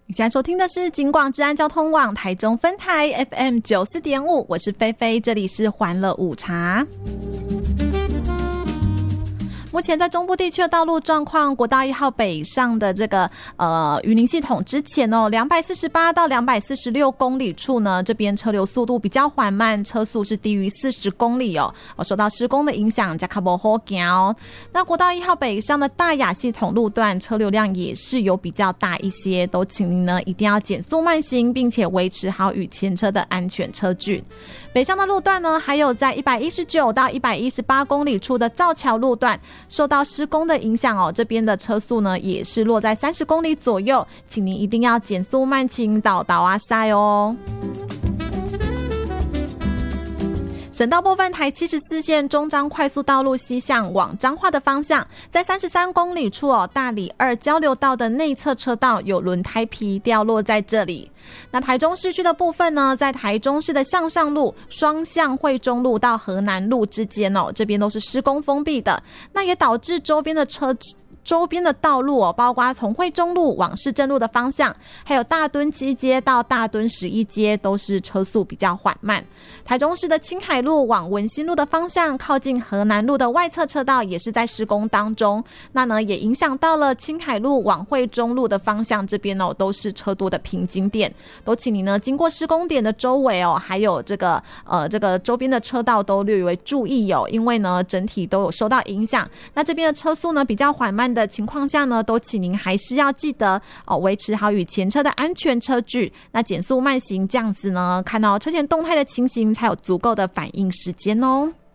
你现在收听的是警广治安交通网台中分台 FM 94.5，我是菲菲，这里是欢乐午茶。目前在中部地区的道路状况，国道1号北上的这个云林系统之前248到246公里处呢，这边车流速度比较缓慢，车速是低于40公里受到施工的影响，加卡不好行那国道1号北上的大雅系统路段车流量也是有比较大一些，都请您呢一定要减速慢行，并且维持好与前车的安全车距。北上的路段呢，还有在119到118公里处的造桥路段，受到施工的影响这边的车速呢也是落在30公里左右，请您一定要减速慢行，倒塞省道部分，台74线中彰快速道路西向往彰化的方向，在33公里处大里2交流道的内侧车道有轮胎皮掉落在这里。那台中市区的部分呢，在台中市的向上路、双向惠中路到河南路之间这边都是施工封闭的，那也导致周边的道路包括从惠中路往市政路的方向，还有大墩7街到大墩11街都是车速比较缓慢。台中市的青海路往文心路的方向，靠近河南路的外侧车道也是在施工当中，那呢也影响到了青海路往惠中路的方向，这边都是车多的瓶颈点，都请你呢经过施工点的周围还有这个周边的车道都略为注意因为呢整体都有受到影响。那这边的车速呢比较缓慢的情况下呢，都请您还是要记得维持好与前车的安全车距，那减速慢行，这样子呢看到车前动态的情形才有足够的反应时间